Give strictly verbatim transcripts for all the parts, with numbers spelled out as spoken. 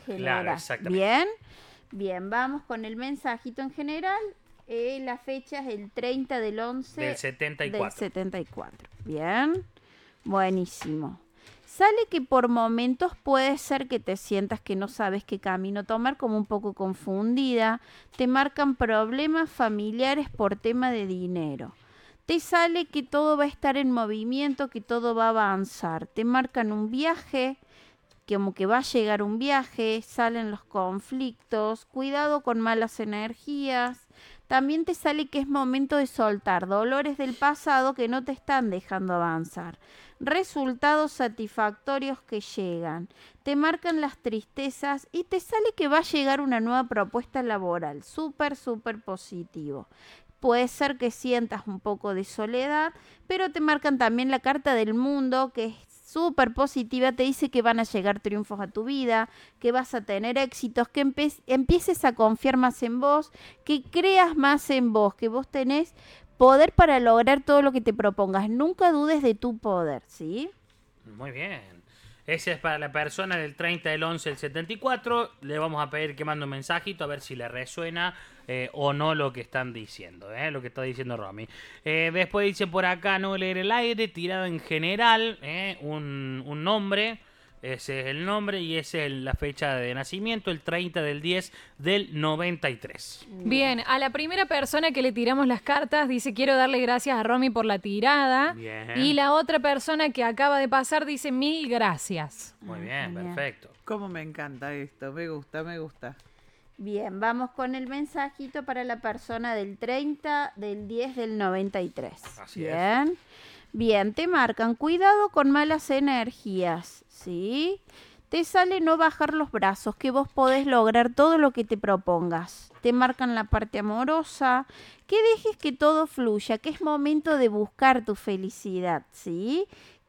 general. Claro, exactamente. Bien, bien, vamos con el mensajito en general. Eh, la fecha es el treinta del once Del setenta y cuatro. del setenta y cuatro. Bien, buenísimo. Sale que por momentos puede ser que te sientas que no sabes qué camino tomar, como un poco confundida. Te marcan problemas familiares por tema de dinero. Te sale que todo va a estar en movimiento, que todo va a avanzar. Te marcan un viaje, como que va a llegar un viaje, salen los conflictos, cuidado con malas energías. También te sale que es momento de soltar dolores del pasado que no te están dejando avanzar. Resultados satisfactorios que llegan. Te marcan las tristezas y te sale que va a llegar una nueva propuesta laboral. Súper, súper positivo. Puede ser que sientas un poco de soledad, pero te marcan también la carta del mundo, que es súper positiva, te dice que van a llegar triunfos a tu vida, que vas a tener éxitos, que empe- empieces a confiar más en vos, que creas más en vos, que vos tenés poder para lograr todo lo que te propongas. Nunca dudes de tu poder, ¿sí? Muy bien. Ese es para la persona del treinta del once del setenta y cuatro. Le vamos a pedir que mande un mensajito a ver si le resuena eh, o no lo que están diciendo, eh, lo que está diciendo Romy. Eh, después dice por acá, no leer el aire, tirado en general, eh, un, un nombre. Ese es el nombre y esa es la fecha de nacimiento, el treinta del diez del noventa y tres. Bien, a la primera persona que le tiramos las cartas dice quiero darle gracias a Romy por la tirada. Bien. Y la otra persona que acaba de pasar dice mil gracias. Muy bien, Genial. perfecto. Cómo me encanta esto, me gusta, me gusta. Bien, vamos con el mensajito para la persona del treinta del diez del noventa y tres. Así es. Bien. Bien, te marcan cuidado con malas energías, ¿sí? Te sale no bajar los brazos, que vos podés lograr todo lo que te propongas. Te marcan la parte amorosa, que dejes que todo fluya, que es momento de buscar tu felicidad, ¿sí?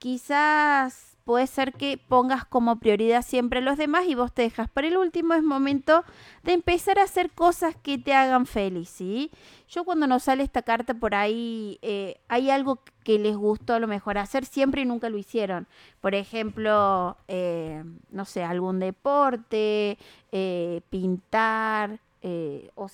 Quizás puede ser que pongas como prioridad siempre a los demás y vos te dejas. Pero el último es momento de empezar a hacer cosas que te hagan feliz, ¿sí? Yo cuando nos sale esta carta por ahí, eh, hay algo que les gustó a lo mejor hacer siempre y nunca lo hicieron. Por ejemplo, eh, no sé, algún deporte, eh, pintar, eh, o,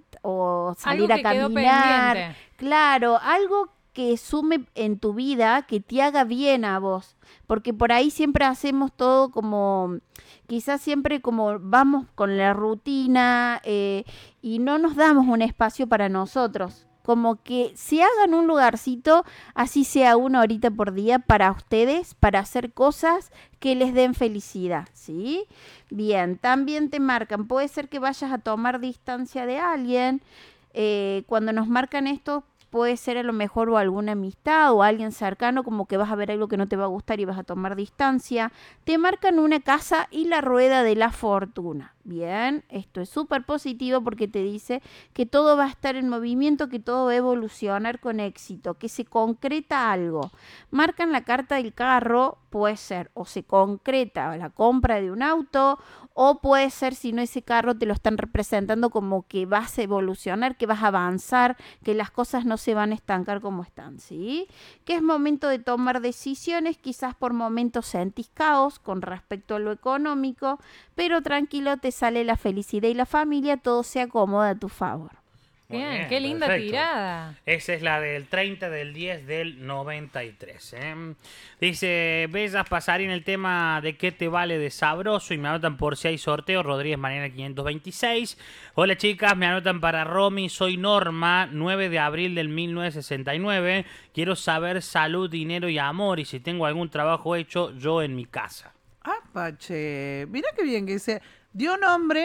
o salir Algo a que quedó caminar. pendiente. Claro, algo que sume en tu vida, que te haga bien a vos. Porque por ahí siempre hacemos todo como, quizás siempre como vamos con la rutina eh, y no nos damos un espacio para nosotros. Como que se hagan un lugarcito, así sea una horita por día para ustedes, para hacer cosas que les den felicidad, ¿sí? Bien, también te marcan, puede ser que vayas a tomar distancia de alguien. Eh, cuando nos marcan esto, puede ser a lo mejor o alguna amistad o alguien cercano, como que vas a ver algo que no te va a gustar y vas a tomar distancia. Te marcan una casa y la rueda de la fortuna. Bien, esto es súper positivo porque te dice que todo va a estar en movimiento, que todo va a evolucionar con éxito, que se concreta algo. Marcan la carta del carro, puede ser o se concreta la compra de un auto, o puede ser, si no, ese carro te lo están representando como que vas a evolucionar, que vas a avanzar, que las cosas no se van a estancar como están, ¿sí? Que es momento de tomar decisiones, quizás por momentos sentís caos con respecto a lo económico, pero tranquilo, te sale la felicidad y la familia, todo se acomoda a tu favor. Muy Bien, qué linda perfecto. tirada. Esa es la del treinta del diez del noventa y tres. ¿eh? Dice, Bellas Pasarín, el tema de qué te vale de sabroso y me anotan por si hay sorteo. Rodríguez Mariana quinientos veintiséis. Hola chicas, me anotan para Romy, soy Norma, nueve de abril del mil novecientos sesenta y nueve. Quiero saber salud, dinero y amor y si tengo algún trabajo hecho yo en mi casa. Ah, Pache, mira qué bien que se dio nombre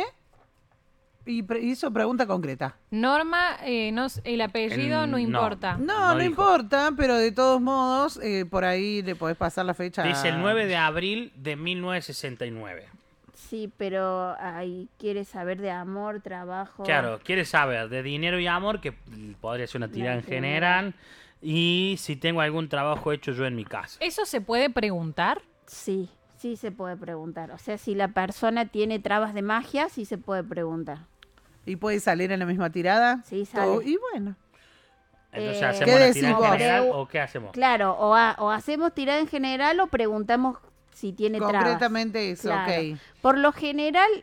y pre- hizo pregunta concreta. Norma, eh, no, el apellido El- no no. importa. No, No no, dijo. importa, pero de todos modos, eh, por ahí le podés pasar la fecha. Dice el nueve de abril de mil novecientos sesenta y nueve. Sí, pero ahí quieres saber de amor, trabajo. Claro, quiere saber de dinero y amor, que podría ser una tirada La en primera. general, y si tengo algún trabajo hecho yo en mi casa. ¿Eso se puede preguntar? Sí, sí se puede preguntar. O sea, si la persona tiene trabas de magia, sí se puede preguntar. ¿Y puede salir en la misma tirada? Sí, sale. Todo- Y bueno. Entonces, Eh, ¿hacemos ¿qué una decís tirada en vos? general o qué hacemos? Claro, o, ha- o hacemos tirada en general o preguntamos si tiene trabas. Concretamente eso, Claro. ok. Por lo general,